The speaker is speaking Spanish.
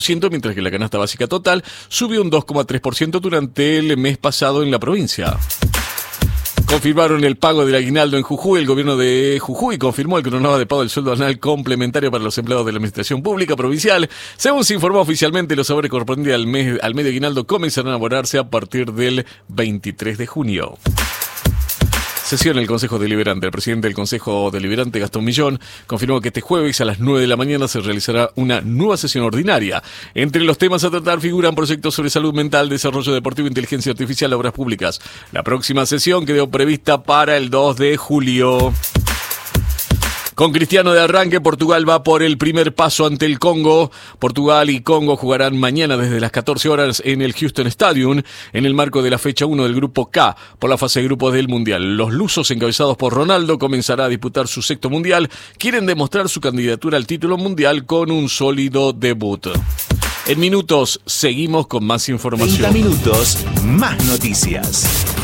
mientras que la canasta básica total subió un 2,3% durante el mes pasado en la provincia. Confirmaron el pago del aguinaldo en Jujuy. El gobierno de Jujuy confirmó el cronograma de pago del sueldo anual complementario para los empleados de la Administración Pública Provincial. Según se informó oficialmente, los sabores correspondientes al mes de aguinaldo comenzarán a abonarse a partir del 23 de junio. Sesión en el Consejo Deliberante. El presidente del Consejo Deliberante, Gastón Millón, confirmó que este jueves a las 9 de la mañana se realizará una nueva sesión ordinaria. Entre los temas a tratar figuran proyectos sobre salud mental, desarrollo deportivo, inteligencia artificial, obras públicas. La próxima sesión quedó prevista para el 2 de julio. Con Cristiano de arranque, Portugal va por el primer paso ante el Congo. Portugal y Congo jugarán mañana desde las 14 horas en el Houston Stadium, en el marco de la fecha 1 del Grupo K, por la fase de grupos del Mundial. Los lusos, encabezados por Ronaldo, comenzará a disputar su sexto Mundial. Quieren demostrar su candidatura al título mundial con un sólido debut. En minutos, seguimos con más información. 30 minutos, más noticias.